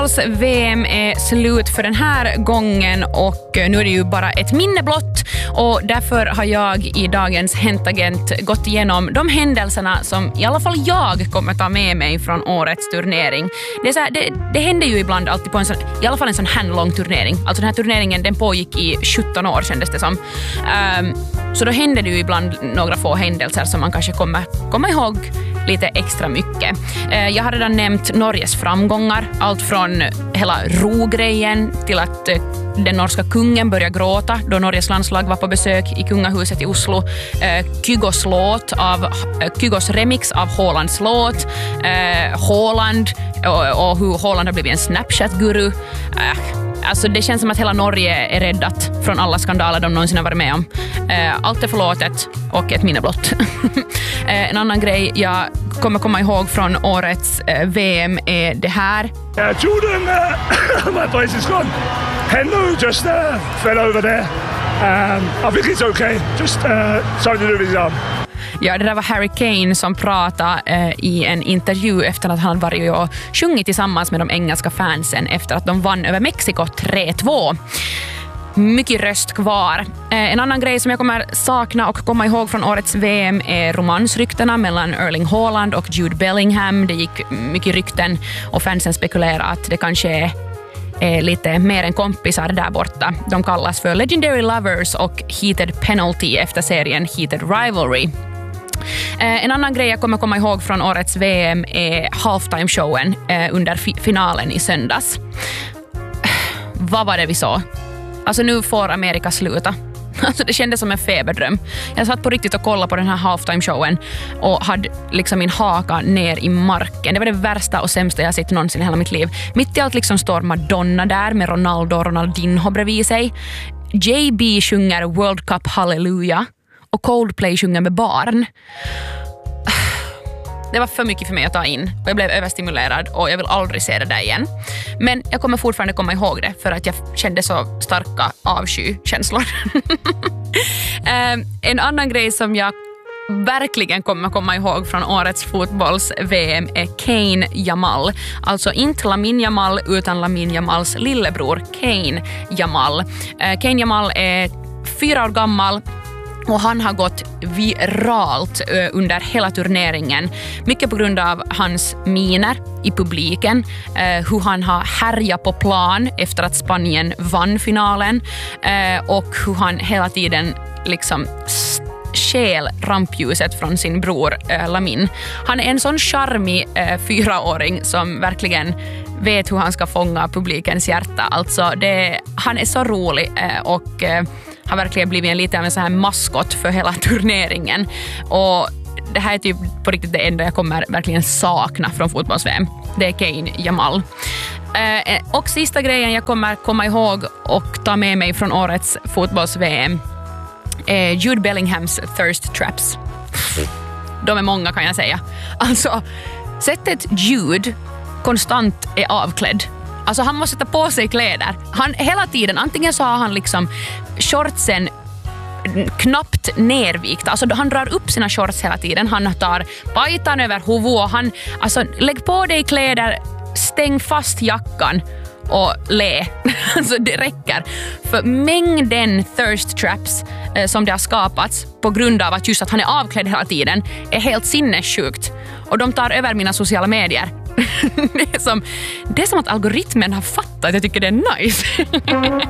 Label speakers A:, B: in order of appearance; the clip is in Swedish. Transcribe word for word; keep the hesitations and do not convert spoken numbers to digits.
A: V M är slut för den här gången och nu är det ju bara ett minne blott, och därför har jag i dagens Häntagent gått igenom de händelserna som i alla fall jag kommer ta med mig från årets turnering. Det, är så här, det, det händer ju ibland alltid på en sån, i alla fall en sån här lång turnering. Alltså den här turneringen, den pågick i sjutton år kändes det som. Um, så då händer det ju ibland några få händelser som man kanske kommer komma ihåg lite extra mycket. Jag har redan nämnt Norges framgångar, allt från hela rogrejen till att den norska kungen började gråta då Norges landslag var på besök i kungahuset i Oslo. Kygos låt av Kygos remix av Haalands låt, Haaland och, och hur Haaland har blivit en Snapchat-guru. Alltså det känns som att hela Norge är räddat från alla skandaler de någonsin har varit med om. Allt är förlåtet och ett minne blott. En annan grej jag kommer komma ihåg från årets V M är det här.
B: Uh, Jordan, uh, my place is gone. Henlo just uh, fell over there. Um, I think it's okay. Just uh, something to do with his arm.
A: Ja, det där var Harry Kane som pratade eh, i en intervju efter att han varit och sjungit tillsammans med de engelska fansen efter att de vann över Mexiko tre två. Mycket röst kvar. Eh, en annan grej som jag kommer sakna och komma ihåg från årets V M är romansryktena mellan Erling Haaland och Jude Bellingham. Det gick mycket rykten och fansen spekulerar att det kanske är är lite mer än kompisar där borta. De kallas för Legendary Lovers och Heated Penalty efter serien Heated Rivalry. Eh, en annan grej jag kommer komma ihåg från årets V M är halftime-showen eh, under fi- finalen i söndags. Vad var det vi sa? Alltså nu får Amerika sluta. Alltså det kändes som en feberdröm. Jag satt på riktigt och kollade på den här halftime-showen och hade liksom min haka ner i marken. Det var det värsta och sämsta jag sett någonsin i hela mitt liv. Mitt i allt liksom står Madonna där med Ronaldo och Ronaldinho bredvid sig. J B sjunger World Cup Hallelujah och Coldplay sjunger med barn. Det var för mycket för mig att ta in och jag blev överstimulerad och jag vill aldrig se det där igen. Men jag kommer fortfarande komma ihåg det för att jag kände så starka avskykänslor. En annan grej som jag verkligen kommer komma ihåg från årets fotbolls-V M är Kane Jamal. Alltså inte Lamin Jamal utan Lamin Jamals lillebror Kane Jamal. Kane Jamal är fyra år gammal och han har gått viralt under hela turneringen. Mycket på grund av hans miner i publiken, hur han har härjat på plan efter att Spanien vann finalen och hur han hela tiden liksom stjäl rampljuset från sin bror Lamin. Han är en sån charmig fyraåring som verkligen vet hur han ska fånga publikens hjärta. Alltså det, han är så rolig och har verkligen blivit en lite av en så här maskot för hela turneringen. Och det här är typ på riktigt det enda jag kommer verkligen sakna från fotbolls-V M. Det är Kane Jamal. Eh, och sista grejen jag kommer komma ihåg och ta med mig från årets fotbolls-V M är Jude Bellinghams thirst traps. De är många kan jag säga. Alltså, sättet Jude konstant är avklädd. Alltså han måste ta på sig kläder. Han hela tiden, antingen så har han liksom shortsen knappt nervikt. Alltså han drar upp sina shorts hela tiden. Han tar pajtan över huvudet och han, alltså lägg på dig kläder, stäng fast jackan och le. Alltså det räcker. För mängden thirst traps eh, som det har skapats på grund av att just att han är avklädd hela tiden är helt sinnessjukt. Och de tar över mina sociala medier. Det är som, det är som att algoritmen har fattat att jag tycker det är nice.